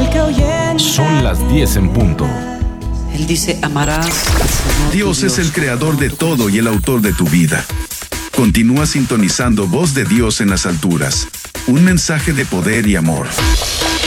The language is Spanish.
Son las 10 en punto. Él dice, amarás al Señor. Dios es el creador de todo y el autor de tu vida. Continúa sintonizando Voz de Dios en las alturas. Un mensaje de poder y amor.